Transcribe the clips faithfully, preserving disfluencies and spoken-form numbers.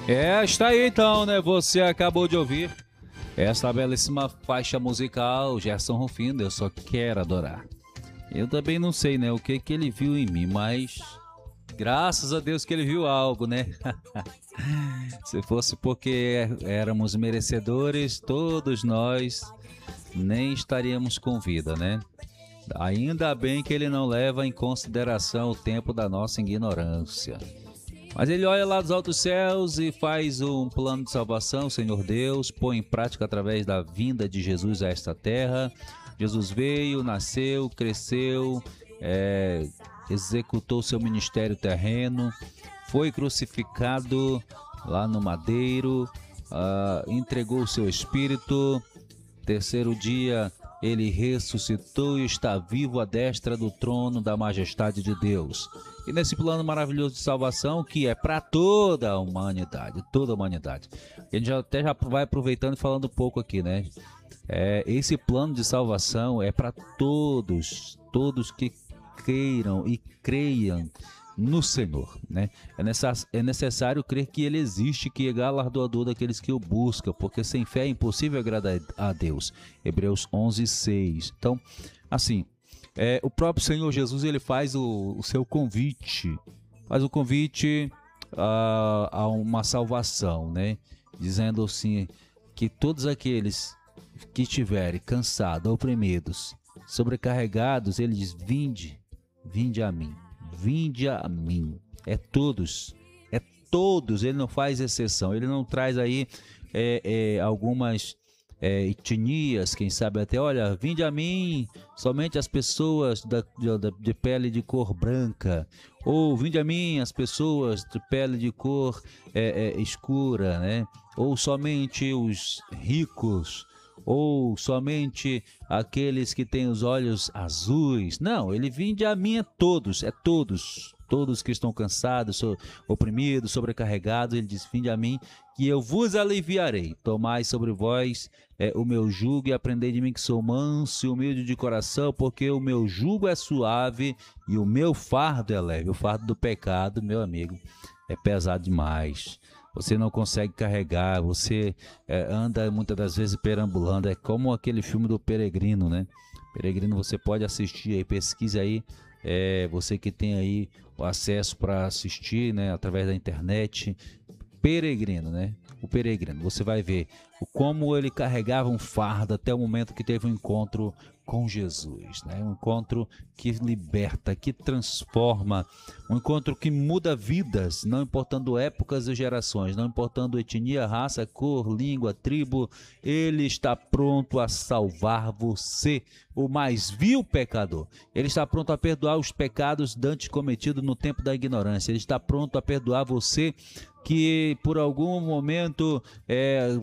É, está aí então, né? Você acabou de ouvir essa belíssima faixa musical, Gerson Rufino, Eu Só Quero Adorar. Eu também não sei, né, o que que ele viu em mim, mas graças a Deus que ele viu algo, né? Se fosse porque éramos merecedores, todos nós nem estaríamos com vida, né? Ainda bem que ele não leva em consideração o tempo da nossa ignorância. Mas ele olha lá dos altos céus e faz um plano de salvação, Senhor Deus, põe em prática através da vinda de Jesus a esta terra. Jesus veio, nasceu, cresceu, é, executou seu ministério terreno, foi crucificado lá no madeiro, uh, entregou o seu espírito. Terceiro dia ele ressuscitou e está vivo à destra do trono da majestade de Deus. E nesse plano maravilhoso de salvação, que é para toda a humanidade, toda a humanidade. A gente já, até já vai aproveitando e falando um pouco aqui, né? É, esse plano de salvação é para todos, todos que queiram e creiam no Senhor, né? É, necess, é necessário crer que Ele existe, que é galardoador daqueles que o buscam, porque sem fé é impossível agradar a Deus. Hebreus onze, seis. Então, assim, é, o próprio Senhor Jesus, ele faz o, o seu convite, faz o convite a, a uma salvação, né? Dizendo assim, que todos aqueles que estiverem cansados, oprimidos, sobrecarregados, ele diz, vinde, vinde a mim. Vinde a mim. É todos, é todos, ele não faz exceção, ele não traz aí é, é, algumas é, etnias, quem sabe até, olha, vinde a mim somente as pessoas da, de, de pele de cor branca, ou vinde a mim as pessoas de pele de cor é, é, escura, né? Ou somente os ricos, ou somente aqueles que têm os olhos azuis. Não, ele vinde a mim é todos, é todos, todos que estão cansados, so, oprimidos, sobrecarregados. Ele diz, vinde a mim, que eu vos aliviarei. Tomai sobre vós é, o meu jugo e aprendei de mim, que sou manso e humilde de coração, porque o meu jugo é suave e o meu fardo é leve. O fardo do pecado, meu amigo, é pesado demais. Você não consegue carregar, você é, anda muitas das vezes perambulando. É como aquele filme do Peregrino, né? Peregrino, você pode assistir aí, pesquise aí, é, você que tem aí o acesso para assistir, né, através da internet. Peregrino, né? O Peregrino, você vai ver como ele carregava um fardo até o momento que teve um encontro com Jesus, né? Um encontro que liberta, que transforma, um encontro que muda vidas, não importando épocas e gerações, não importando etnia, raça, cor, língua, tribo. Ele está pronto a salvar você, o mais vil pecador. Ele está pronto a perdoar os pecados dantes cometidos no tempo da ignorância. Ele está pronto a perdoar você que por algum momento é,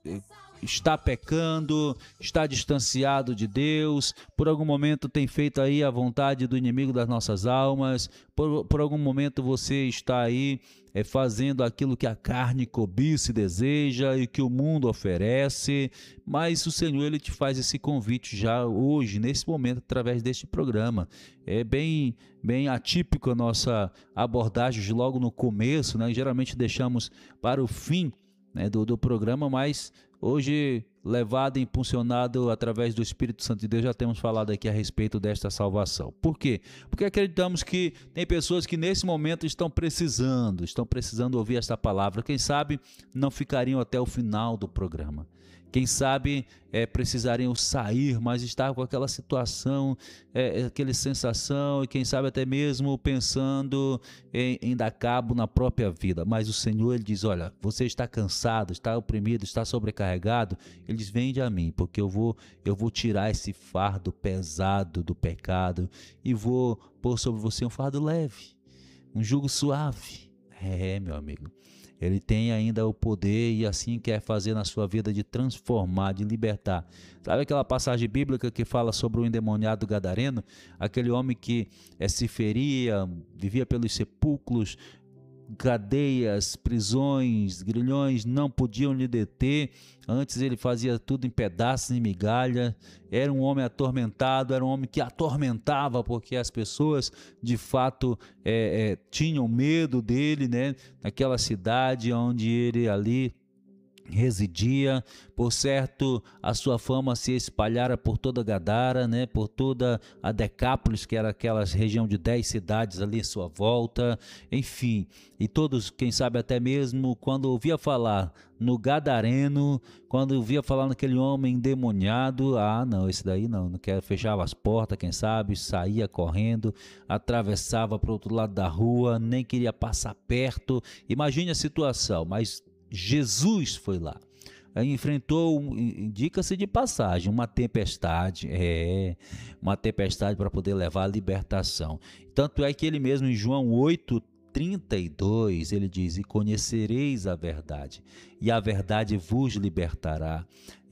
está pecando, está distanciado de Deus, por algum momento tem feito aí a vontade do inimigo das nossas almas, por, por algum momento você está aí é, fazendo aquilo que a carne cobiça e deseja e que o mundo oferece, mas o Senhor, ele te faz esse convite já hoje, nesse momento, através deste programa. É bem, bem atípico a nossa abordagem logo no começo, né? Geralmente deixamos para o fim, né, do, do programa, mas hoje, levado e impulsionado através do Espírito Santo de Deus, já temos falado aqui a respeito desta salvação. Por quê? Porque acreditamos que tem pessoas que nesse momento estão precisando, estão precisando ouvir esta palavra. Quem sabe não ficariam até o final do programa. Quem sabe é, precisariam sair, mas estar com aquela situação, é, aquela sensação, e quem sabe até mesmo pensando em, em dar cabo na própria vida. Mas o Senhor, ele diz, olha, você está cansado, está oprimido, está sobrecarregado. Ele diz, vende a mim, porque eu vou, eu vou tirar esse fardo pesado do pecado e vou pôr sobre você um fardo leve, um jugo suave. É, meu amigo. Ele tem ainda o poder e assim quer fazer na sua vida de transformar, de libertar. Sabe aquela passagem bíblica que fala sobre o endemoniado gadareno? Aquele homem que é, se feria, vivia pelos sepulcros, cadeias, prisões, grilhões não podiam lhe deter. Antes ele fazia tudo em pedaços e migalha. Era um homem atormentado, era um homem que atormentava, porque as pessoas de fato é, é, tinham medo dele, né? Naquela cidade onde ele ali residia. Por certo, a sua fama se espalhara por toda Gadara, né, por toda a Decápolis, que era aquela região de dez cidades ali à sua volta, enfim, e todos, quem sabe até mesmo quando ouvia falar no gadareno, quando ouvia falar naquele homem endemoniado, ah não, esse daí não, não quer, fechava as portas, quem sabe, saía correndo, atravessava para o outro lado da rua, nem queria passar perto. Imagine a situação, mas Jesus foi lá, enfrentou, indica-se de passagem, uma tempestade, é, uma tempestade para poder levar a libertação. Tanto é que ele mesmo em João oito, trinta e dois, ele diz: e conhecereis a verdade, e a verdade vos libertará.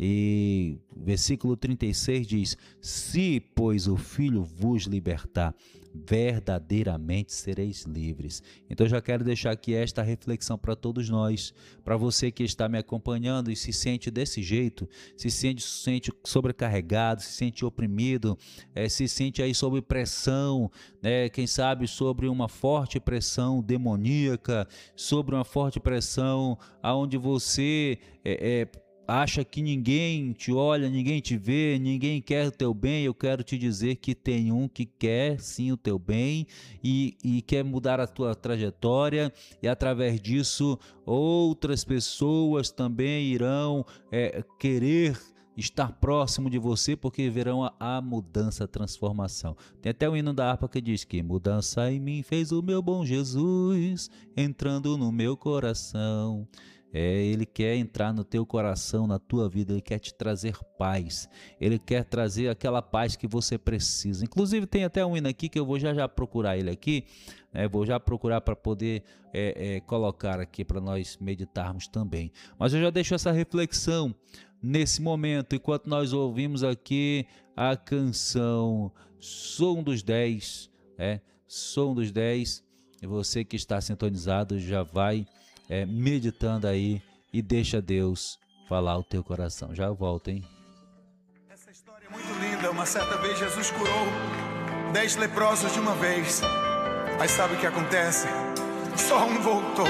E versículo trinta e seis diz: se, pois, o Filho vos libertar, verdadeiramente sereis livres. Então já quero deixar aqui esta reflexão para todos nós, para você que está me acompanhando e se sente desse jeito, se sente, se sente sobrecarregado, se sente oprimido, é, se sente aí sob pressão, né? Quem sabe sobre uma forte pressão demoníaca, sobre uma forte pressão aonde você é, é acha que ninguém te olha, ninguém te vê, ninguém quer o teu bem. Eu quero te dizer que tem um que quer sim o teu bem e, e quer mudar a tua trajetória, e através disso outras pessoas também irão é, querer estar próximo de você, porque verão a, a mudança, a transformação. Tem até o hino da harpa que diz que mudança em mim fez o meu bom Jesus, entrando no meu coração. É, ele quer entrar no teu coração, na tua vida, ele quer te trazer paz, ele quer trazer aquela paz que você precisa. Inclusive tem até um hino aqui que eu vou já já procurar ele aqui, né? Vou já procurar para poder é, é, colocar aqui para nós meditarmos também. Mas eu já deixo essa reflexão nesse momento, enquanto nós ouvimos aqui a canção Som dos Dez, é, Som dos Dez, e você que está sintonizado já vai É, meditando aí e deixa Deus falar o teu coração. Já volto, hein? Essa história é muito linda. Uma certa vez Jesus curou dez leprosos de uma vez. Mas sabe o que acontece? Só um voltou.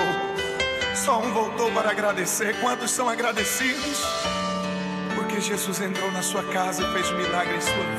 Só um voltou para agradecer. Quantos são agradecidos? Porque Jesus entrou na sua casa e fez um milagre em sua vida.